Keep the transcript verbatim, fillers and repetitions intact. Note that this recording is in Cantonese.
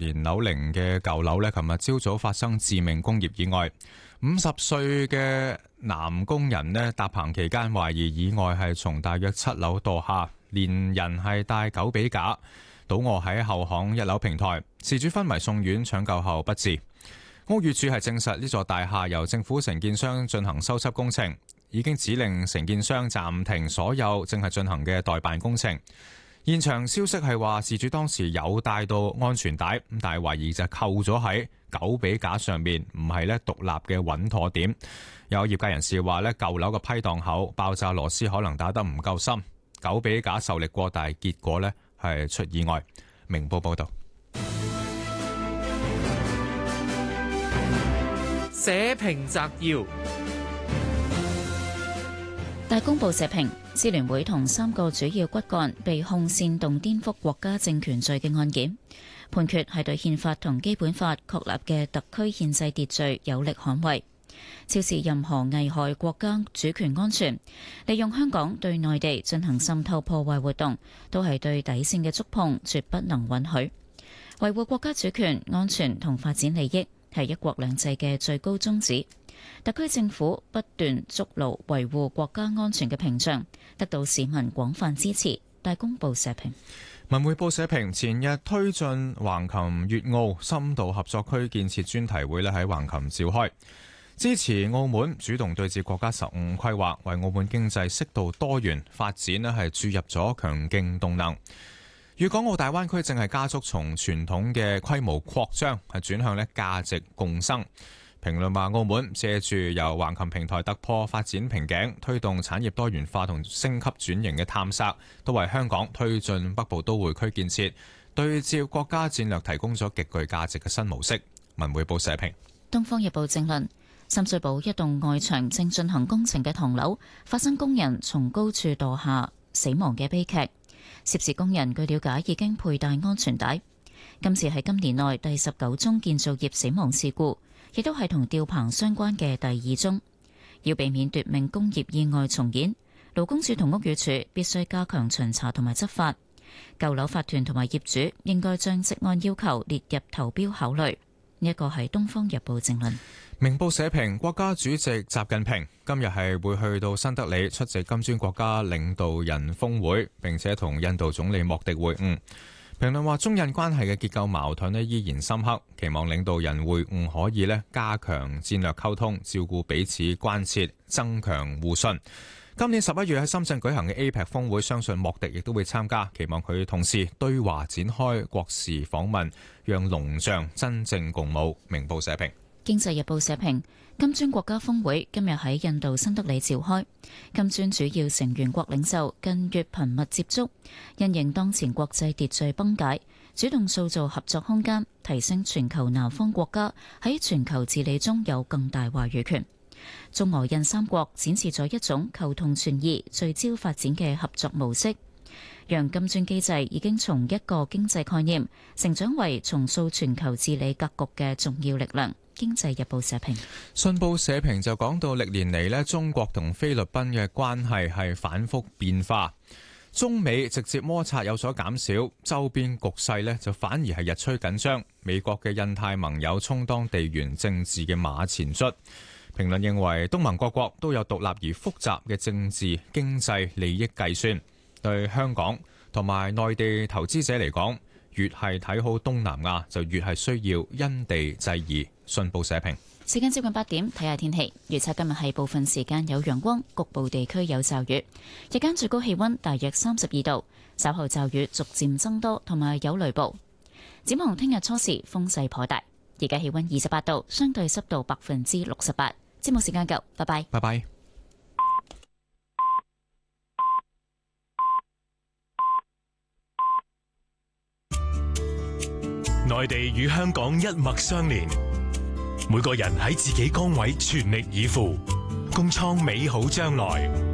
年樓齡嘅舊樓呢，琴日朝早發生致命工業意外。五十歲嘅男工人呢，搭棚期間懷疑意外係從大約七樓墮下，連人係帶狗臂架，倒卧喺後巷一樓平台。事主昏迷送院搶救後不治。屋宇署係證實呢座大廈由政府承建商進行修葺工程，已經指令承建商暫停所有正係進行嘅代辦工程。現場消息係話，事主當時有帶到安全帶，但係懷疑就扣咗喺狗臂架上面，唔係咧獨立嘅穩妥點。有業界人士話咧，舊樓嘅批盪口爆炸螺絲可能打得唔夠深，狗臂架受力過大，結果咧係出意外。明報報道。 社評摘要。 大公報社評，支聯會同三個主要骨幹被控煽動顛覆國家政權罪嘅案件，判決係對憲法同基本法確立嘅特區憲制秩序有力捍衛，超視任何危害國家主權安全，利用香港對內地進行滲透破壞活動，都係對底線嘅觸碰，絕不能允許。維護國家主權、安全同發展利益係一國兩制嘅最高宗旨。特區政府不斷築牢維護國家安全嘅屏障，得到市民廣泛支持。大公報社評。 文匯報社評，前日推進橫琴粵澳深度合作區建設專題會咧喺橫琴召開，支持澳門主動對接國家十五規劃，為澳門經濟適度多元發展咧係注入咗強勁動能。粵港澳大灣區正係加速從傳統嘅規模擴張係轉向咧價值共生。評論話，澳門借住由橫琴平台突破發展瓶頸，推動產業多元化同升級轉型嘅探索，都為香港推進北部都會區建設、對接國家戰略提供咗極具價值嘅新模式。文匯報社評。 東方日報正論，深水埗一棟外牆正進行工程嘅唐樓發生工人從高處墮下死亡嘅悲劇，涉事工人據了解已經佩戴安全帶。今次係今年內第十九宗建造業死亡事故，亦都係同吊棚相關嘅第二宗。要避免奪命工業意外重演，勞工處同屋宇署必須加強巡查同埋執法。舊樓法團同埋業主應該將職安要求列入投標考慮。呢一個係東方日報正論。 明報社評，國家主席習近平今日係會去到新德里出席金磚國家領導人峰會，並且同印度總理莫迪會晤。評論話，中印關係嘅結構矛盾咧依然深刻，期望領導人會晤可以咧加強戰略溝通，照顧彼此關切，增強互信。今年十一月喺深圳舉行嘅 A P E C 峰會，相信莫迪亦都會參加，期望佢同時對華展開國事訪問，讓龍象真正共舞。明報社評。 經濟日報社評，金磚國家峰會今日喺印度新德里召開，金磚主要成員國領袖近月頻密接觸，因應當前國際秩序崩解，主動塑造合作空間，提升全球南方國家喺全球治理中有更大話語權。中俄印三國展示咗一種求同存異、聚焦發展嘅合作模式，讓金磚機制已經從一個經濟概念成長為重塑全球治理格局嘅重要力量。經濟日報社評。 信報社評就講到，歷年嚟咧，中國同菲律賓嘅關係係反覆變化，中美直接摩擦有所減少，周邊局勢咧就反而係日趨緊張。美國嘅印太盟友充當地緣政治嘅馬前卒。評論認為，東盟各國都有獨立而複雜嘅政治經濟利益計算，對香港同埋內地投資者嚟講，越係睇好東南亞，就越係需要因地制宜。信報社評。 時間接近八點，睇下天氣預測。今日係部分時間有陽光，局部地區有驟雨。日間最高氣溫大約三十二度，稍後驟雨逐漸增多，同埋有雷暴。展望聽日初時風勢頗大。而家氣溫二十八度，相對濕度百分之六十八。節目時間夠，拜拜。 拜拜。 內地與香港一脈相連，每個人喺自己崗位全力以赴，共創美好將來。